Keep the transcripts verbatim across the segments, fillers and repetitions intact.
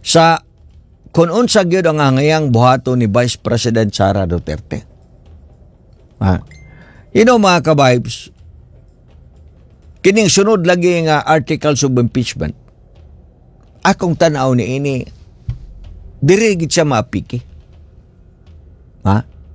sa kung unsa gyud ang angayang buhaton ni Vice President Sara Duterte. Ha? You know mga ka-vibes, kining sunod lagi nga articles of impeachment, akong tanaw ni ini, diri gid siya maapiki. Ha?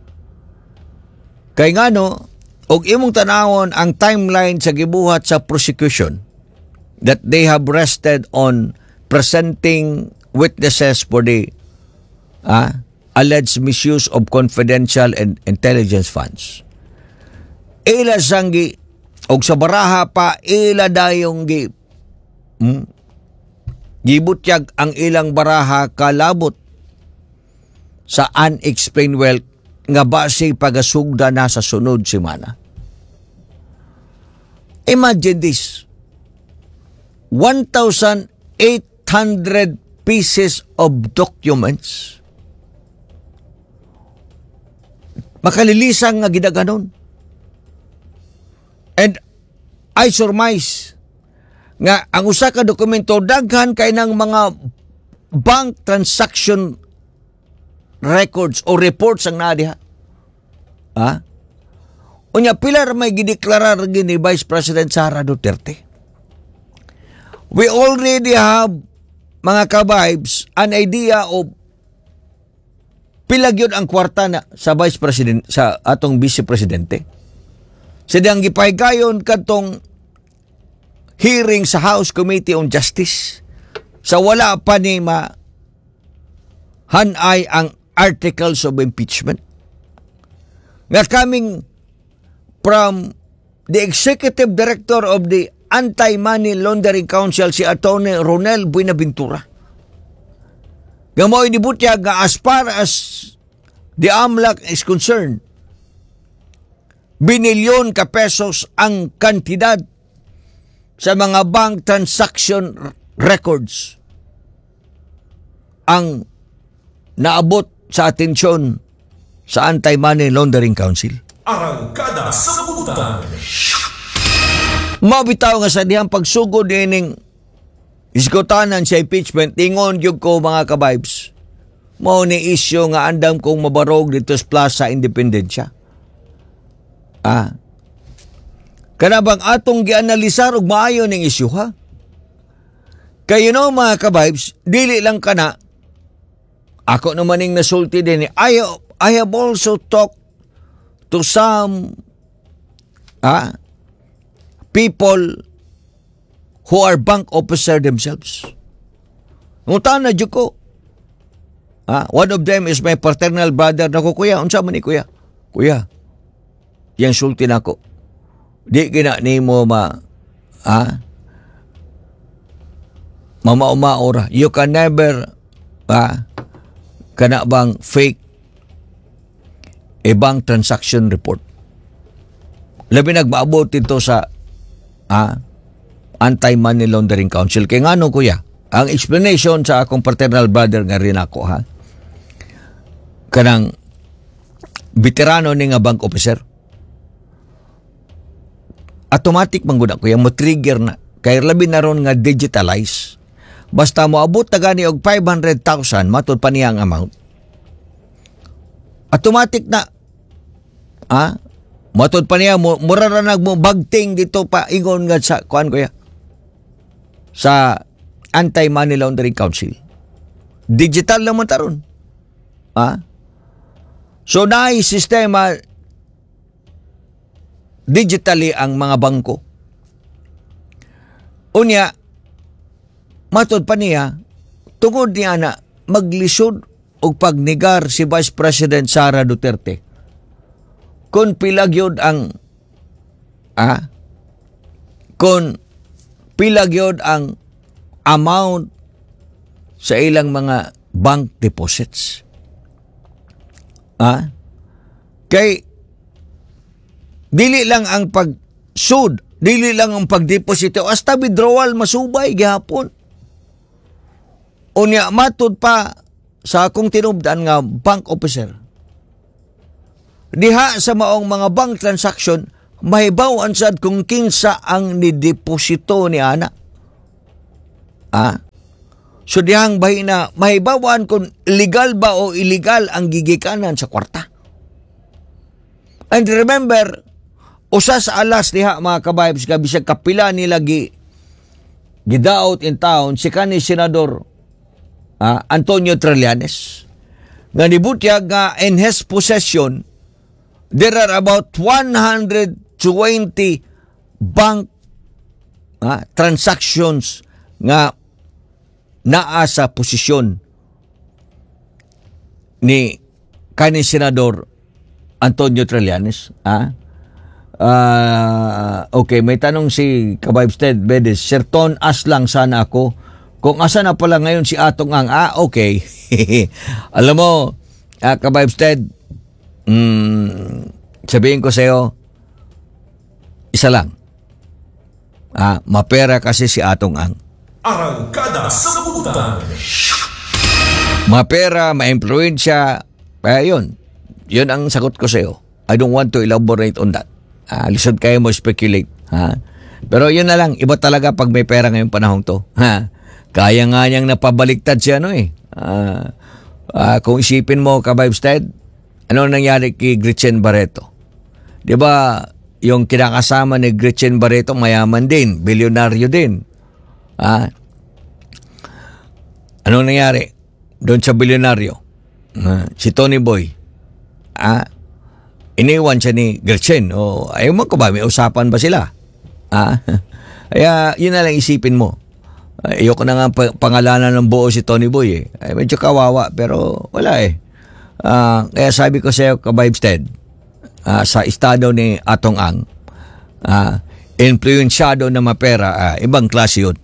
Kay ngano, og imong tanawon ang timeline sa gibuhat sa prosecution that they have rested on presenting witnesses for the uh, alleged misuse of confidential and intelligence funds. Ila sanggi og sa baraha pa ila dayong gi hmm, gibutyag ang ilang baraha kalabot sa unexplained wealth nga base pagasugda na sa sunod semana. Imagine this. one thousand eight hundred pieces of documents. Makalilisang nga gidaganon. And I surmise nga ang usa ka dokumento daghan kay ng mga bank transaction records o reports ang naa diha. Ha? Unya pilar may gideklarar gini Vice President Sara Duterte. We already have, mga ka-vibes, an idea of pila gyud ang kwarta na sa Vice President, sa atong Vice Presidente. Sa diyang gipaygayon katong hearing sa House Committee on Justice, sa wala pa ni ma hanay ang articles of impeachment. Nga coming from the Executive Director of the Anti-Money Laundering Council, si Attorney Ronel Buenaventura. Gamoy ni Butya nga as far as the AMLAC is concerned, binilyon ka pesos ang kantidad sa mga bank transaction records ang naabot sa atensyon sa Anti-Money Laundering Council. Arangkada sa kabubutan. Mabitaw nga sa dihang pagsugod dining iskutanan sa impeachment, tingon yung ko mga ka-vibes, mao ni isyo nga andam kong mabarog dito sa Plaza Independencia. Ah. Kanabang atong gianalisar og maayo ning isyu ha. Kay you know mga ka-vibes, dili lang kana ako naman ning nasulti din. I, I have also talked to some ah, people who are bank officer themselves. Ngunta na dyan ko. Ah, one of them is my paternal brother na ko, kuya, unsa man ni kuya? Kuya, yang sulti na ko. Di gina ni mo ma, ah, mama-umaora. You can never, ah, kana bang fake a bank transaction report. Labi nagmaabot ito sa ah, Anti-Money Laundering Council. Kaya nga no, kuya, ang explanation sa akong paternal brother nga rin ako, ha? Kanang veterano ni nga bank officer. Automatic mangguna, kuya, mo trigger na. Kaya labi na ron nga digitalize. Basta mo abot na gani og five hundred thousand, matod pa niya ang amount. Automatic na. Ah, matod pa niya, mura na nag mo bagting dito pa ingon nga sa, kuan kuya, sa Anti-Money Laundering Council. Digital naman taron. Ah? So, naay sistema digitally ang mga bangko. Unya, matod pa niya, tungod niya na maglisod o pagnigar si Vice President Sara Duterte kung pilagyod ang ah, kung pilagyod ang amount sa ilang mga bank deposits. Ah? Kay dili lang ang pag-sud, dili lang ang pag-deposito, hasta withdrawal masubay gihapon. Unya matud pa sa akong tinubdan nga bank officer, diha sa maong mga bank transaction, mahibaw-an sad kung kinsa ang nideposito ni ana. Ah? So dihang bahina, mahibawan kung legal ba o illegal ang gigikanan sa kwarta. And remember, usa sa alas diha mga kabaybs, bisag kapila nila gi gidaot in town si kanhi senador ah, Antonio Trillanes nga nibutyag nga in his possession there are about one hundred twenty bank ah, transactions nga naa sa posisyon ni kanhi senador Antonio Trillanes. Ah? Uh, okay, may tanong si Kabayb Ted Bedes, Sir Ton, as lang sana ako. Kung asa na pala ngayon si Atong Ang, ah, okay. Alam mo, uh, Kabayb Ted, mm, sabihin ko sa'yo, isa lang. Ah, mapera kasi si Atong Ang. Arangkada sa Sabutan. Mapera, ma-influensya, kaya yun. Yun ang sagot ko sa'yo. I don't want to elaborate on that. Ah, lisod kayo mo speculate. Ha? Pero yun na lang, iba talaga pag may pera ngayong panahon to. Ha? Kaya nga niyang napabaliktad siya, no eh. Ah, ah, kung isipin mo, Kabayb Ted, ano nangyari kay Gretchen Barreto? Di ba, yung kinakasama ni Gretchen Barreto, mayaman din, bilyonaryo din. Ha? Anong nangyari doon sa bilyonaryo? Ah, si Tony Boy. Ah, iniwan siya ni Gretchen. O, ayaw mo ko ba? May usapan ba sila? Ah, kaya yun na lang isipin mo. Ayoko na nga pa- pangalanan ng buo si Tony Boy eh. Ay, medyo kawawa pero wala eh. Ah, kaya sabi ko sa'yo, Kabayb Ted, ah, sa estado ni Atong Ang, ah, influensyado na mapera, ah, ibang klase yun.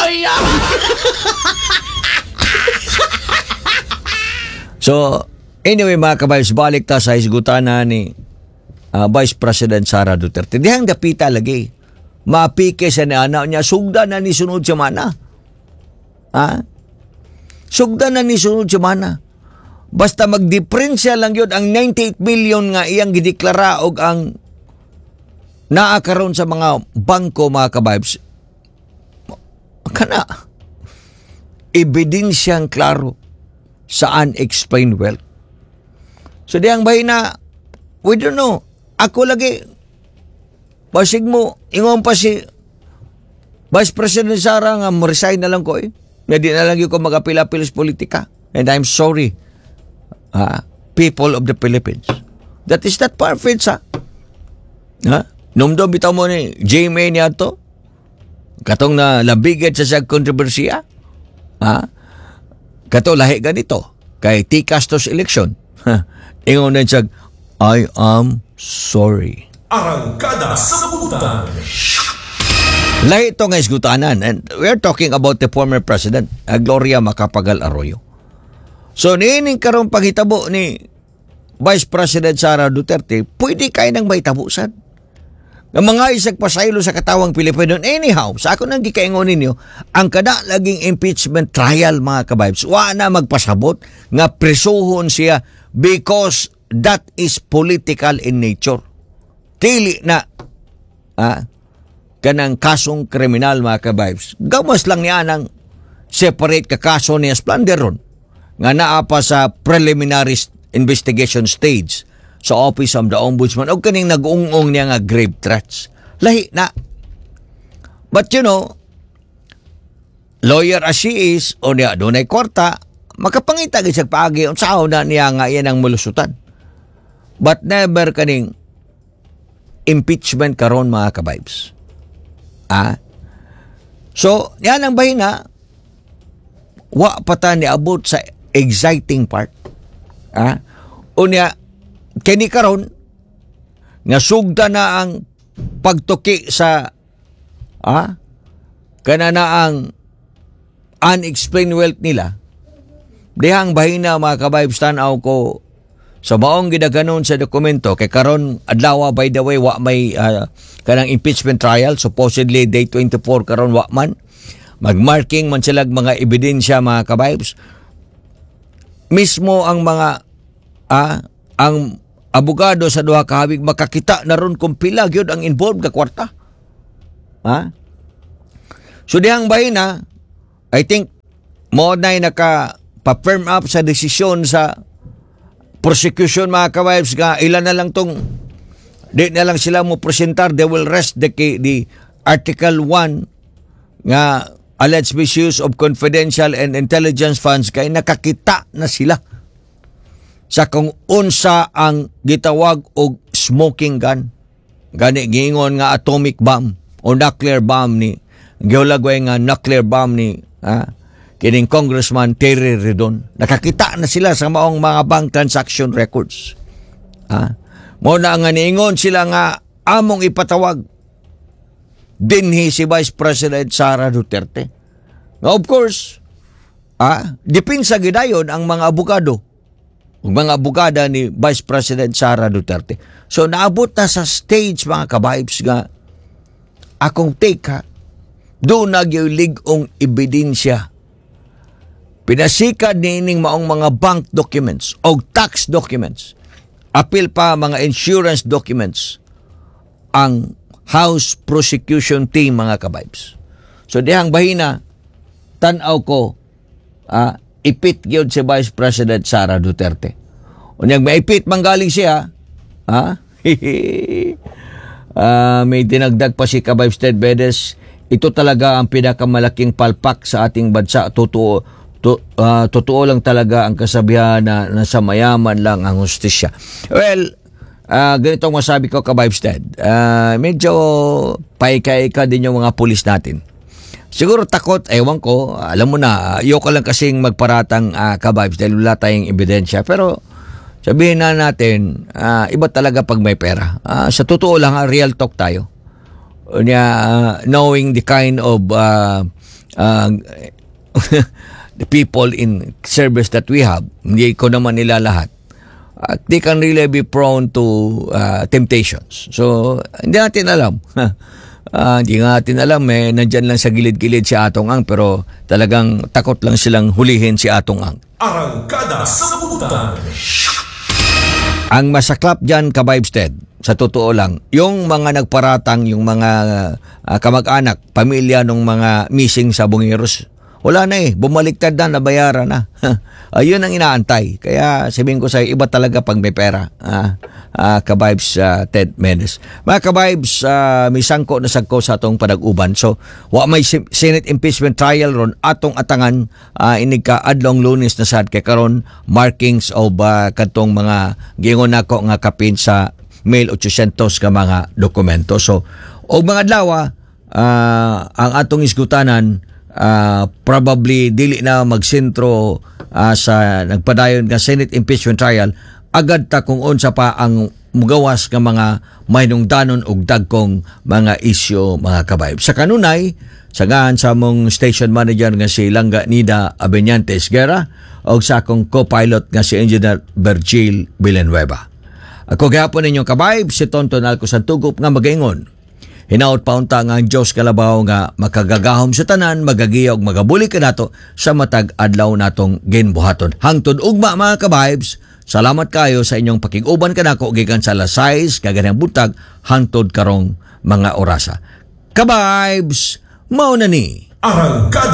So, anyway mga kabayos, balik ta sa hisgutan na ni uh, Vice President Sara Duterte. Dihang dapita lagi. Mapike sa ni anak niya, sugda na ni sunod sa mana. Ha? Sugda na ni sunod sa mana. Basta magdiferensya lang yun ang ninety-eight billion nga iyang gideklara og ang naakaroon sa mga bangko mga kabayos. Kana. Ebidensyang klaro sa unexplained wealth. So diyang bahay na, we don't know. Ako lagi, basig mo, ingon pa si Vice President Sara nga mo-resign na lang ko eh. Hindi na lang yung ko mag-apil-apil sa politika. And I'm sorry, uh, people of the Philippines. That is not far-fetched, ha? Ha? Numdom bitaw mo ni J M A niya to? Katong na labigat sa siyang kontrobersiya? Ha? Kato lahi ganito kay T. Castro's election. Ingon na siya, I am sorry. Arangkada sa Sabutan. Lahi ito nga isgutanan. And we're talking about the former president, uh, Gloria Macapagal Arroyo. So, niining karong paghitabo ni Vice President Sara Duterte, pwede kayo nang may tabusan. Ng mga isag pasaylo sa katawang Pilipino. Anyhow, sa ako nang gikaingon ninyo, ang kada laging impeachment trial mga kabibes, wa na magpasabot nga presuhon siya because that is political in nature. Dili na ah, kanang kasong kriminal mga kabibes. Gawas lang niya ng separate ka kaso niya Splenderon nga naa pa sa preliminary investigation stage sa Office of the Ombudsman o kaning nag-ungong niya nga grave threats. Lahi na. But you know, lawyer as she is, o niya doon ay kwarta, makapangita gisag paagi, unsaon na niya nga yan ang mulusutan. But never kaning impeachment karon mga kabibes. Ah? So, yan ang bahina, wa pata ni abot sa exciting part. Ah? O niya, kini karon nga sugda na ang pagtuki sa ah kana na ang unexplained wealth nila. Dihang bahina mga kabayb tanaw ko sa maong gidaganon sa dokumento kay karon adlaw by the way wa may uh, kanang impeachment trial supposedly day twenty-four karon wa man magmarking man sila mga ebidensya mga kabayb. Mismo ang mga ah ang abogado sa duha ka hawig makakita na ron kung pila gyud ang involved ka kwarta. Ha? So dihang bahina, I think mo na naka-firm up sa desisyon sa prosecution mga ka-vibes nga ilan na lang tong di na lang sila mo presentar, they will rest the, the Article one nga alleged misuse of confidential and intelligence funds kay nakakita na sila sa kung unsa ang gitawag og smoking gun. Gani giingon nga atomic bomb o nuclear bomb ni giulagway nga nuclear bomb ni ha, kining Congressman Terry Redon. Nakakita na sila sa maong mga bank transaction records. Ha? Mo na nga niingon sila nga among ipatawag dinhi si Vice President Sara Duterte. Now, of course, ah, dipinsa gidayon ang mga abogado, ang mga abogada ni Vice President Sara Duterte. So, naabot na sa stage, mga kabibes, nga akong take, ha, doon nagyuligong ebidensya. Pinasikad niining maong mga bank documents o tax documents, apil pa mga insurance documents, ang House Prosecution Team, mga kabibes. So, dihang bahina, tanaw ko, ah, ipit yun si Vice President Sara Duterte. Unyang maipit manggaling siya, ha? uh, may dinagdag pa si Kabibes Ted Bedes, ito talaga ang pinakamalaking palpak sa ating bansa. Totoo, to, uh, totoo lang talaga ang kasabihan na nasa mayaman lang ang hustisya. Well, uh, ganitong masabi ko, Kabibes Ted, uh, medyo paika-ika din yung mga pulis natin. Siguro takot, ewan ko, alam mo na, ayoko lang kasing magparatang uh, kabibes dahil wala tayong ebidensya. Pero sabihin na natin, uh, iba talaga pag may pera. Uh, sa totoo lang, uh, real talk tayo. Uh, knowing the kind of uh, uh, the people in service that we have, hindi ko naman nila lahat. Uh, they can really be prone to uh, temptations. So, hindi natin alam. Uh, hindi nga natin alam eh, nandyan lang sa gilid-gilid si Atong Ang pero talagang takot lang silang hulihin si Atong Ang. Arangkada sa Sabutan. Ang masaklap dyan, Kabibes Ted, sa totoo lang, yung mga nagparatang, yung mga uh, kamag-anak, pamilya ng mga missing sa Bungeros, wala na eh, bumaliktad na, nabayaran na. Ayun ang inaantay. Kaya sabihin ko sa iba talaga pag may pera. Ah, ah, Kabibes uh, Ted Menes. Mga Kabibes, uh, may sangko na sagko sa atong panag-uban. So, wa may Senate impeachment trial ron atong atangan uh, inig ka adlong Lunes na sad kay karon markings of uh, katong mga gingon nako nga kapin sa mil ochocientos ka mga dokumento. So, og mga adlaw uh, ang atong isgutanan Uh, probably dili na magsentro uh, sa nagpadayon nga Senate impeachment trial agad ta kung unsa pa ang mugawas nga mga mahinungdanon og dagkong mga isyu mga kabayb. Sa kanunay, sagahan sa mong station manager nga si Langga Nida Abeñantes Guerra o sa akong co-pilot nga si Engineer Virgil Villanueva. Ako gihapon ninyong kabayb, si Tonton Alco Santugop nga magaingon. Hinaot paunta nga ang Diyos kalabaw nga makagagahom sa tanan, magagiya og magabuli ka nato sa matag adlaw natong ginbuhaton. Hangtod ugma mga kabibes, salamat kayo sa inyong pakiguban kanako gikan sa alas sais kaganang buntag hangtod karong mga orasa. Kabibes, mao na ni. Arangkada